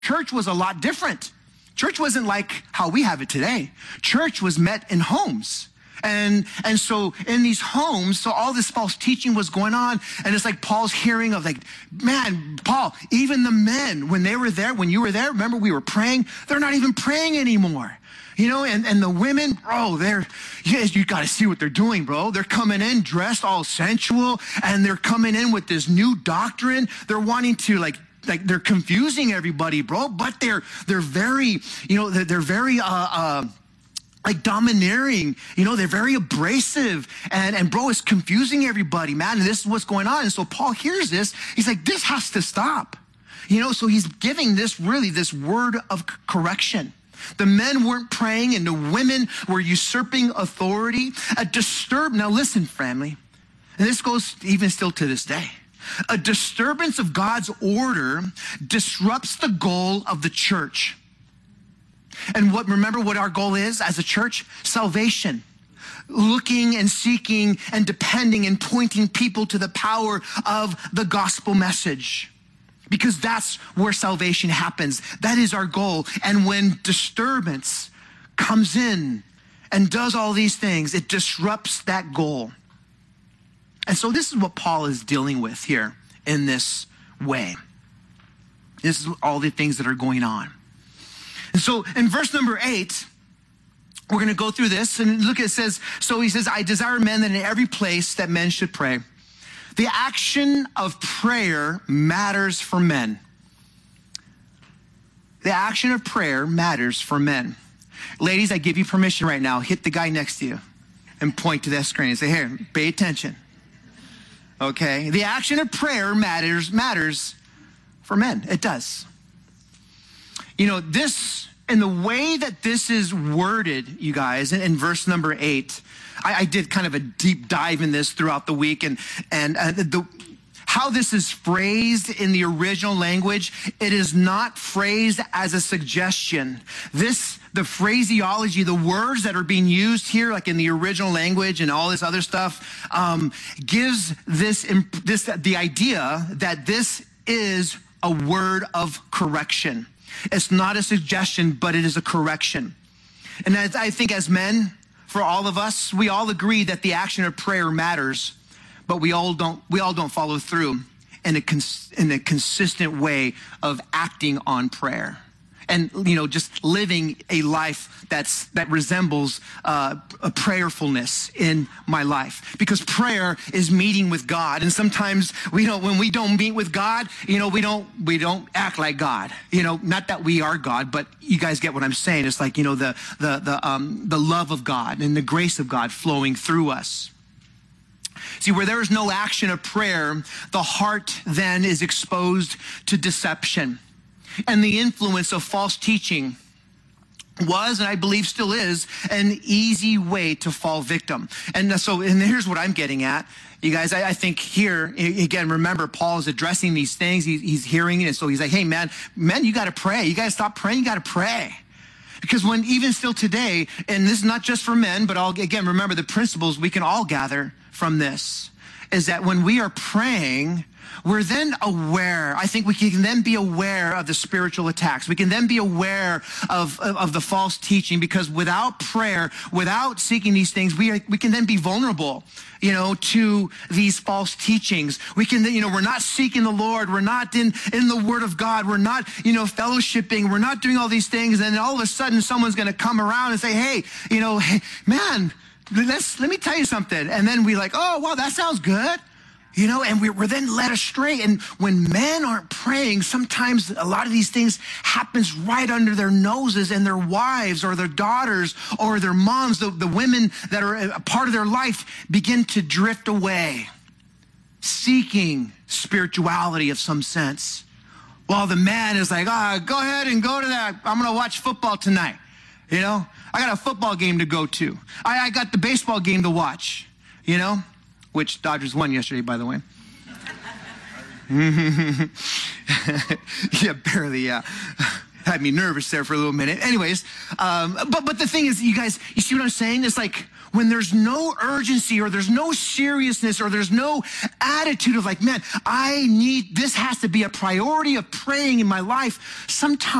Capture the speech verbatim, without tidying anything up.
church was a lot different. Church wasn't like how we have it today. Church was met in homes. And and so in these homes, so all this false teaching was going on. And it's like Paul's hearing of like, man, Paul, even the men, when they were there, when you were there, remember we were praying, they're not even praying anymore. You know, and, and the women, bro, they're, yes, you got to see what they're doing, bro. They're coming in dressed all sensual, and they're coming in with this new doctrine. They're wanting to like, like they're confusing everybody, bro, but they're, they're very, you know, they're, they're very, uh, uh, like domineering, you know, they're very abrasive, and, and bro, it's confusing everybody, man, and this is what's going on. And so Paul hears this, he's like, this has to stop, you know, so he's giving this really, this word of correction. The men weren't praying, and the women were usurping authority. A disturb, now listen, family, and this goes even still to this day. A disturbance of God's order disrupts the goal of the church. And what, remember what our goal is as a church? Salvation. Looking and seeking and depending and pointing people to the power of the gospel message. Because that's where salvation happens. That is our goal. And when disturbance comes in and does all these things, it disrupts that goal. And so this is what Paul is dealing with here in this way. This is all the things that are going on. And so in verse number eight, we're going to go through this and look, it says, so he says, I desire men that in every place that men should pray. The action of prayer matters for men. The action of prayer matters for men. Ladies, I give you permission right now. Hit the guy next to you and point to that screen and say, here, pay attention. Okay? The action of prayer matters, matters for men. It does. You know, this, and the way that this is worded, you guys, in, in verse number eight, I, I did kind of a deep dive in this throughout the week, and, and uh, the, how this is phrased in the original language, it is not phrased as a suggestion. This, the phraseology, the words that are being used here, like in the original language and all this other stuff, um, gives this, this the idea that this is a word of correction. It's not a suggestion, but it is a correction. And as I think as men, for all of us, we all agree that the action of prayer matters, but we all don't, we all don't follow through in a, cons- in a consistent way of acting on prayer. And, you know, just living a life that's that resembles uh, a prayerfulness in my life. Because prayer is meeting with God, and sometimes we don't. When we don't meet with God, you know, we don't we don't act like God. You know, not that we are God, but you guys get what I'm saying. It's like, you know, the the the um, the love of God and the grace of God flowing through us. See, where there is no action of prayer, the heart then is exposed to deception. And the influence of false teaching was, and I believe still is, an easy way to fall victim. And so, and here's what I'm getting at. You guys, I, I think here, again, remember, Paul is addressing these things. He, he's hearing it. And so he's like, hey, man, men, you got to pray. You got to stop praying. You got to pray. Because when even still today, and this is not just for men, but all, again, remember the principles we can all gather from this, is that when we are praying, we're then aware. I think we can then be aware of the spiritual attacks. We can then be aware of, of, of the false teaching, because without prayer, without seeking these things, we are, we can then be vulnerable, you know, to these false teachings. We can, you know, we're not seeking the Lord. We're not in, in the Word of God. We're not, you know, fellowshipping. We're not doing all these things. And then all of a sudden someone's going to come around and say, hey, you know, hey, man, let's, let me tell you something. And then we like, oh, wow, that sounds good. You know, and we're, we're then led astray. And when men aren't praying, sometimes a lot of these things happens right under their noses, and their wives or their daughters or their moms, the, the women that are a part of their life, begin to drift away, seeking spirituality of some sense. While the man is like, ah, oh, go ahead and go to that. I'm going to watch football tonight. You know, I got a football game to go to. I, I got the baseball game to watch, you know. Which Dodgers won yesterday, by the way. Yeah, barely, yeah. had me nervous there for a little minute. Anyways, um, but but the thing is, you guys, you see what I'm saying? It's like when there's no urgency or there's no seriousness or there's no attitude of like, man, I need, this has to be a priority of praying in my life. Sometimes